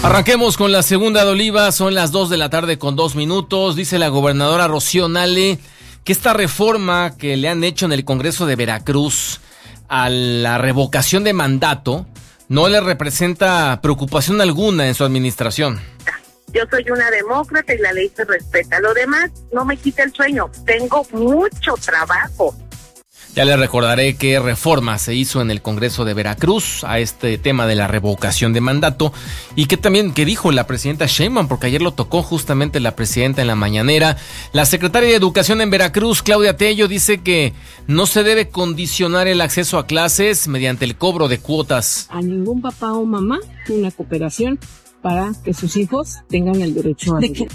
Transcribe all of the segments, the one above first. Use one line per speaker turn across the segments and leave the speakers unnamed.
Arranquemos con la segunda de Oliva, son las 2 de la tarde con 2 minutos. Dice la gobernadora Rocío Nale que esta reforma que le han hecho en el Congreso de Veracruz a la revocación de mandato no le representa preocupación alguna en su administración.
Yo soy una demócrata y la ley se respeta. Lo demás no me quita el sueño. Tengo mucho trabajo.
Ya le recordaré qué reforma se hizo en el Congreso de Veracruz a este tema de la revocación de mandato y que dijo la presidenta Sheinbaum, porque ayer lo tocó justamente la presidenta en la mañanera. La secretaria de Educación en Veracruz, Claudia Tello, dice que no se debe condicionar el acceso a clases mediante el cobro de cuotas.
A ningún papá o mamá una cooperación para que sus hijos tengan el derecho a vivir.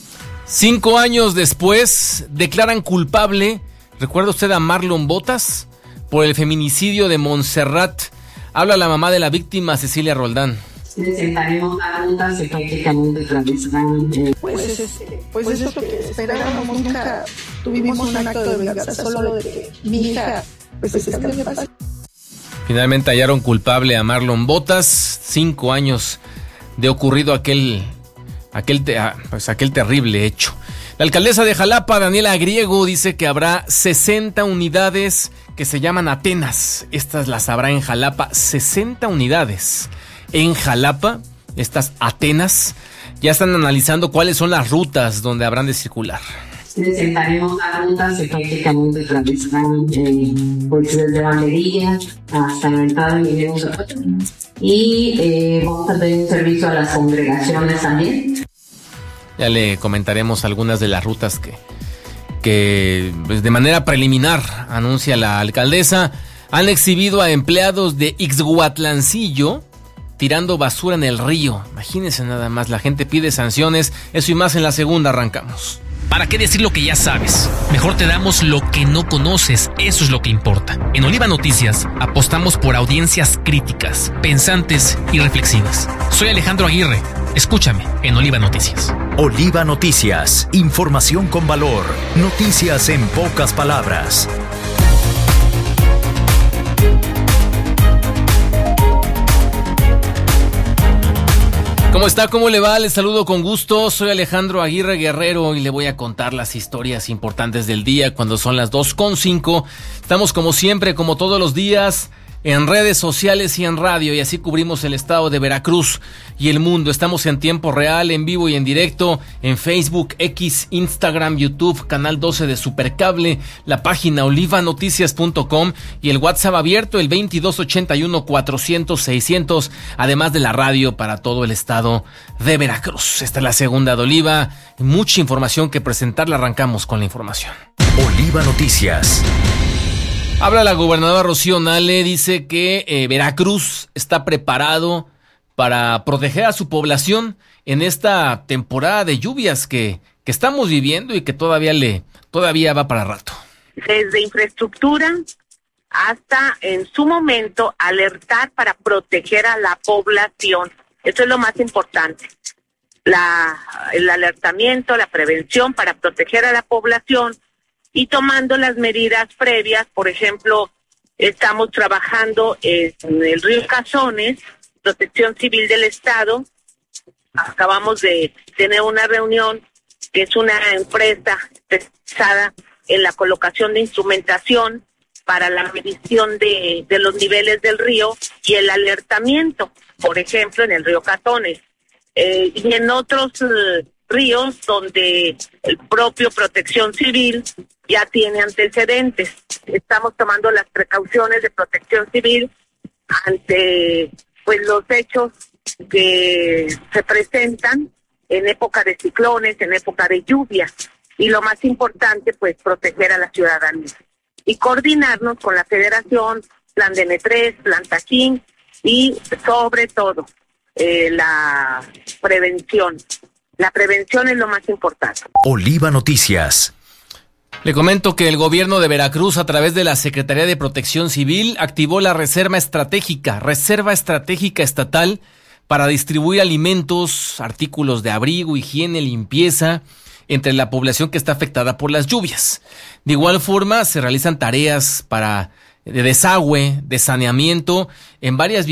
5 años después, declaran culpable. ¿Recuerda usted a Marlon Botas por el feminicidio de Montserrat? Habla la mamá de la víctima, Cecilia Roldán.
Presentaremos a rutas que prácticamente atravesarán.
Pues eso es lo que esperábamos. Nunca tuvimos un acto de venganza, solo de que mi hija escapó de paz.
Finalmente hallaron culpable a Marlon Botas. 5 años de ocurrido aquel terrible hecho. La alcaldesa de Jalapa, Daniela Griego, dice que habrá 60 unidades que se llaman Atenas. Estas las habrá en Jalapa, 60 unidades. En Jalapa, estas Atenas, ya están analizando cuáles son las rutas donde habrán de circular.
Presentaremos a rutas que prácticamente atravesarán desde Vallería hasta la entrada de Miguel Zapata. Y vamos a tener un servicio a las congregaciones también.
Ya le comentaremos algunas de las rutas que pues, de manera preliminar anuncia la alcaldesa. Han exhibido a empleados de Ixhuatlancillo tirando basura en el río. Imagínense nada más, la gente pide sanciones. Eso y más en la segunda, arrancamos.
¿Para qué decir lo que ya sabes? Mejor te damos lo que no conoces, eso es lo que importa. En Oliva Noticias apostamos por audiencias críticas, pensantes y reflexivas. Soy Alejandro Aguirre, escúchame en Oliva Noticias.
Oliva Noticias, información con valor, noticias en pocas palabras.
¿Cómo está? ¿Cómo le va? Les saludo con gusto. Soy Alejandro Aguirre Guerrero y le voy a contar las historias importantes del día cuando son las 2:05. Estamos como siempre, como todos los días, en redes sociales y en radio, y así cubrimos el estado de Veracruz y el mundo. Estamos en tiempo real, en vivo y en directo, en Facebook, X, Instagram, YouTube, Canal 12 de Supercable, la página olivanoticias.com y el WhatsApp abierto, el 2281-400-600, además de la radio para todo el estado de Veracruz. Esta es la segunda de Oliva, mucha información que presentarle. Arrancamos con la información.
Oliva Noticias.
Habla la gobernadora Rocío Nale, dice que Veracruz está preparado para proteger a su población en esta temporada de lluvias que estamos viviendo y que todavía va para rato.
Desde infraestructura hasta en su momento alertar para proteger a la población. Eso es lo más importante. El alertamiento, la prevención para proteger a la población. Y tomando las medidas previas, por ejemplo, estamos trabajando en el río Cazones, Protección Civil del Estado. Acabamos de tener una reunión que es una empresa especializada en la colocación de instrumentación para la medición de los niveles del río y el alertamiento, por ejemplo, en el río Cazones. Y en otros ríos donde el propio Protección Civil ya tiene antecedentes. Estamos tomando las precauciones de Protección Civil ante los hechos que se presentan en época de ciclones, en época de lluvias. Y lo más importante, proteger a la ciudadanía. Y coordinarnos con la Federación, Plan DN3, Plan Tajín y sobre todo la prevención. La prevención es lo más importante.
Oliva Noticias.
Le comento que el gobierno de Veracruz, a través de la Secretaría de Protección Civil, activó la Reserva Estratégica Estatal para distribuir alimentos, artículos de abrigo, higiene, limpieza entre la población que está afectada por las lluvias. De igual forma, se realizan tareas de desagüe, de saneamiento en varias